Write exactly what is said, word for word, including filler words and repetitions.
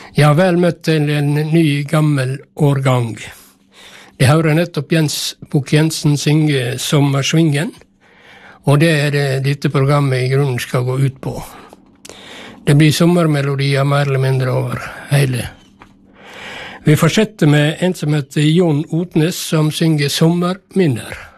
Ja, vel møtt til en ny gammel årgang. Det hører nettopp Jens Bukk Jensen synge Sommersvingen, og det er det dette programmet i grunnen skal gå ut på. Det blir sommermelodier mer eller mindre over hele. Vi fortsetter med en som heter Jon Otnes, som synger Sommerminner.